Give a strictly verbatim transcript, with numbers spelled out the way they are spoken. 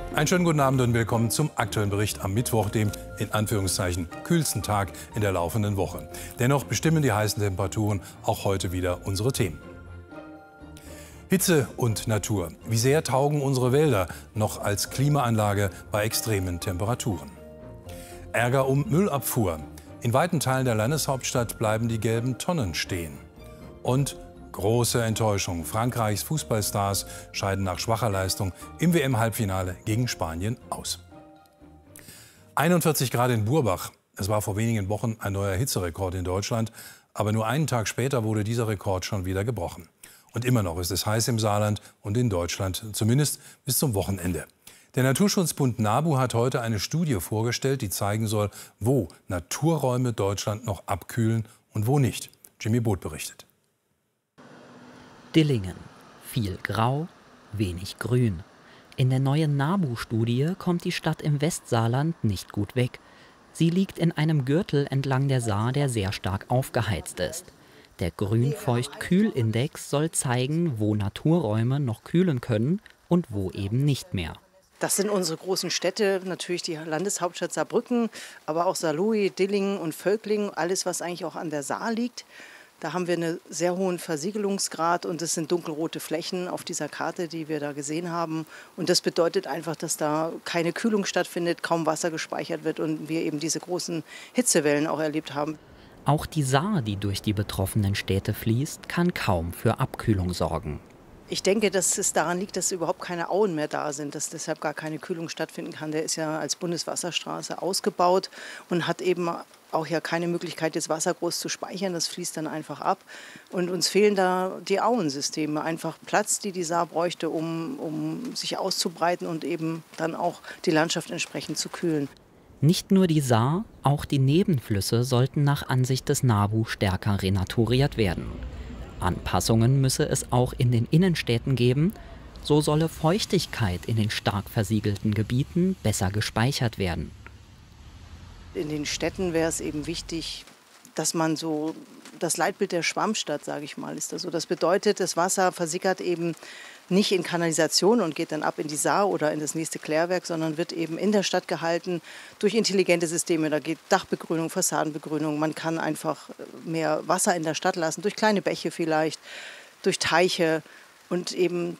Einen schönen guten Abend und willkommen zum aktuellen Bericht am Mittwoch, dem in Anführungszeichen kühlsten Tag in der laufenden Woche. Dennoch bestimmen die heißen Temperaturen auch heute wieder unsere Themen. Hitze und Natur. Wie sehr taugen unsere Wälder noch als Klimaanlage bei extremen Temperaturen? Ärger um Müllabfuhr. In weiten Teilen der Landeshauptstadt bleiben die gelben Tonnen stehen. Und große Enttäuschung. Frankreichs Fußballstars scheiden nach schwacher Leistung im W M-Halbfinale gegen Spanien aus. einundvierzig Grad in Burbach. Es war vor wenigen Wochen ein neuer Hitzerekord in Deutschland. Aber nur einen Tag später wurde dieser Rekord schon wieder gebrochen. Und immer noch ist es heiß im Saarland und in Deutschland, zumindest bis zum Wochenende. Der Naturschutzbund NABU hat heute eine Studie vorgestellt, die zeigen soll, wo Naturräume Deutschland noch abkühlen und wo nicht. Jimmy Boot berichtet. Dillingen. Viel Grau, wenig Grün. In der neuen NABU-Studie kommt die Stadt im Westsaarland nicht gut weg. Sie liegt in einem Gürtel entlang der Saar, der sehr stark aufgeheizt ist. Der Grün-Feucht-Kühl-Index soll zeigen, wo Naturräume noch kühlen können und wo eben nicht mehr. Das sind unsere großen Städte, natürlich die Landeshauptstadt Saarbrücken, aber auch Saarlouis, Dillingen und Völklingen, alles was eigentlich auch an der Saar liegt. Da haben wir einen sehr hohen Versiegelungsgrad und es sind dunkelrote Flächen auf dieser Karte, die wir da gesehen haben. Und das bedeutet einfach, dass da keine Kühlung stattfindet, kaum Wasser gespeichert wird und wir eben diese großen Hitzewellen auch erlebt haben. Auch die Saar, die durch die betroffenen Städte fließt, kann kaum für Abkühlung sorgen. Ich denke, dass es daran liegt, dass überhaupt keine Auen mehr da sind, dass deshalb gar keine Kühlung stattfinden kann. Der ist ja als Bundeswasserstraße ausgebaut und hat eben auch ja keine Möglichkeit, das Wasser groß zu speichern. Das fließt dann einfach ab. Und uns fehlen da die Auensysteme, einfach Platz, die die Saar bräuchte, um, um sich auszubreiten und eben dann auch die Landschaft entsprechend zu kühlen. Nicht nur die Saar, auch die Nebenflüsse sollten nach Ansicht des NABU stärker renaturiert werden. Anpassungen müsse es auch in den Innenstädten geben. So solle Feuchtigkeit in den stark versiegelten Gebieten besser gespeichert werden. In den Städten wäre es eben wichtig, dass man so das Leitbild der Schwammstadt, sage ich mal, ist das so. Das bedeutet, das Wasser versickert eben nicht in Kanalisation und geht dann ab in die Saar oder in das nächste Klärwerk, sondern wird eben in der Stadt gehalten durch intelligente Systeme. Da geht Dachbegrünung, Fassadenbegrünung. Man kann einfach mehr Wasser in der Stadt lassen, durch kleine Bäche vielleicht, durch Teiche. Und eben